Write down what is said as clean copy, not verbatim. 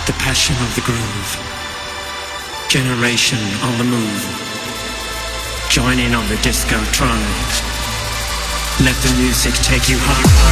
The passion of the groove. Generation on the move. Join in on the disco trance. Let the music take you high.